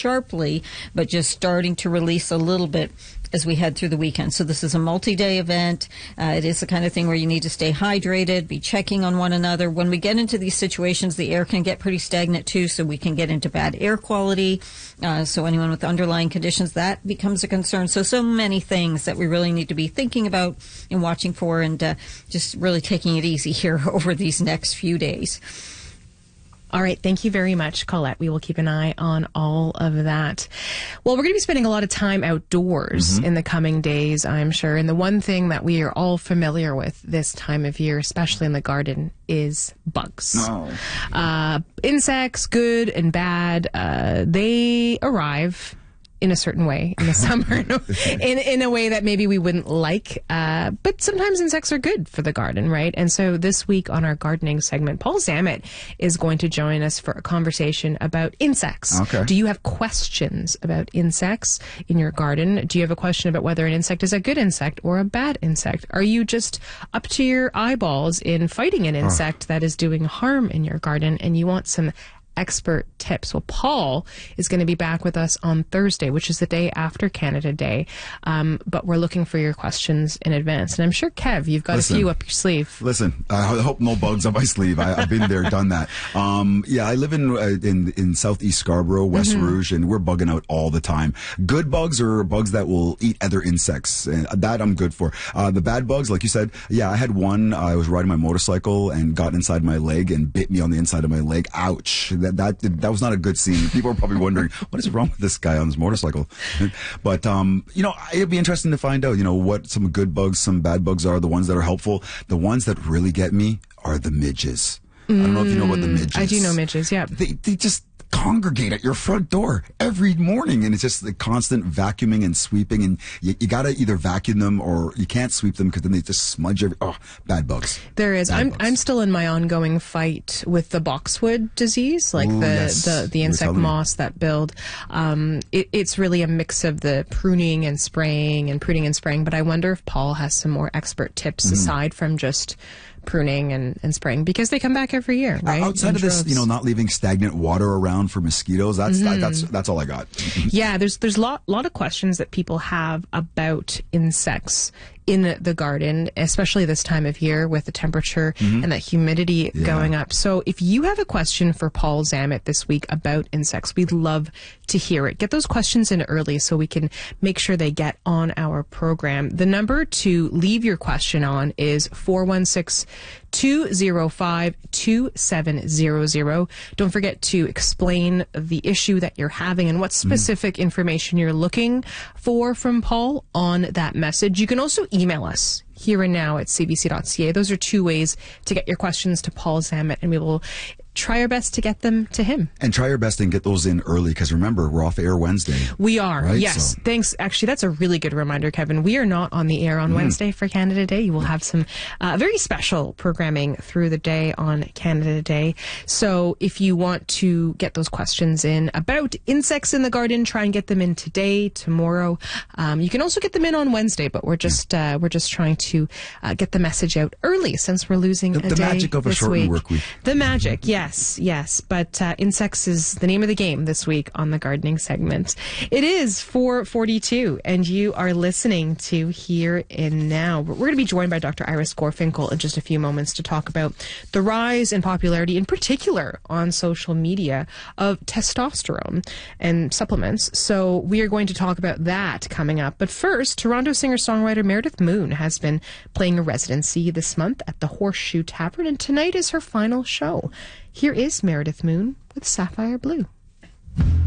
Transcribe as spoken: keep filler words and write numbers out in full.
sharply, but just starting to release a little bit as we head through the weekend. So this is a multi-day event. Uh, it is the kind of thing where you need to stay hydrated, be checking on one another. When we get into these situations, the air can get pretty stagnant too, so we can get into bad air quality. Uh, so anyone with underlying conditions, that becomes a concern. So, so many things that we really need to be thinking about and watching for, and uh, just really taking it easy here over these next few days. All right. Thank you very much, Colette. We will keep an eye on all of that. Well, we're going to be spending a lot of time outdoors mm-hmm. in the coming days, I'm sure. And the one thing that we are all familiar with this time of year, especially in the garden, is bugs. No. Uh, insects, good and bad, uh, they arrive in a certain way in the summer, in in a way that maybe we wouldn't like. Uh, but sometimes insects are good for the garden, right? And so this week on our gardening segment, Paul Zammit is going to join us for a conversation about insects. Okay. Do you have questions about insects in your garden? Do you have a question about whether an insect is a good insect or a bad insect? Are you just up to your eyeballs in fighting an insect oh. that is doing harm in your garden, and you want some expert tips? Well, Paul is going to be back with us on Thursday, which is the day after Canada Day. Um, but we're looking for your questions in advance. And I'm sure, Kev, you've got listen, a few up your sleeve. Listen, I hope no bugs on my sleeve. I, I've been there, done that. Um, yeah, I live in, uh, in in Southeast Scarborough, West mm-hmm. Rouge, and we're bugging out all the time. Good bugs are bugs that will eat other insects, and that I'm good for. Uh, the bad bugs, like you said, yeah, I had one. Uh, I was riding my motorcycle and got inside my leg and bit me on the inside of my leg. Ouch. That that that was not a good scene. People are probably wondering, what is wrong with this guy on his motorcycle? But um, you know, it'd be interesting to find out, you know, what some good bugs, some bad bugs are. The ones that are helpful. The ones that really get me are the midges. Mm, I don't know if you know about the midges. I do know midges. Yeah, they they just congregate at your front door every morning, and it's just the constant vacuuming and sweeping, and you, you gotta either vacuum them or you can't sweep them because then they just smudge every, oh, bad bugs. There is. Bad I'm bugs. I'm still in my ongoing fight with the boxwood disease, like Ooh, the, yes. the, the insect moss that build. Um, it, it's really a mix of the pruning and spraying and pruning and spraying, but I wonder if Paul has some more expert tips mm. aside from just pruning and, and spraying, because they come back every year, right? Outside In of this, droves. you know, not leaving stagnant water around for mosquitoes, that's mm-hmm. that, that's that's all I got. Yeah, there's there's a lot, lot of questions that people have about insects in the garden, especially this time of year with the temperature mm-hmm. and that humidity yeah. going up. So if you have a question for Paul Zammit this week about insects, we'd love to hear it. Get those questions in early so we can make sure they get on our program. The number to leave your question on is four one six, two zero five, two seven zero zero. Don't forget to explain the issue that you're having and what specific mm. information you're looking for from Paul on that message. You can also email us here and now at c b c dot c a. Those are two ways to get your questions to Paul Zammit, and we will try our best to get them to him. And try your best and get those in early, because remember, we're off air Wednesday. We are, right? yes. So. Thanks. Actually, that's a really good reminder, Kevin. We are not on the air on mm. Wednesday for Canada Day. You will have some uh, very special programming through the day on Canada Day. So if you want to get those questions in about insects in the garden, try and get them in today, tomorrow. Um, you can also get them in on Wednesday, but we're just uh, we're just trying to uh, get the message out early since we're losing the, a the day magic of a this shortened week. work week. The magic, yes. Yes, yes, but uh, insects is the name of the game this week on the gardening segment. It is four forty-two, and you are listening to Here and Now. We're going to be joined by Doctor Iris Gorfinkel in just a few moments to talk about the rise in popularity, in particular on social media, of testosterone and supplements. So we are going to talk about that coming up. But first, Toronto singer-songwriter Meredith Moon has been playing a residency this month at the Horseshoe Tavern, and tonight is her final show. Here is Meredith Moon with Sapphire Blue.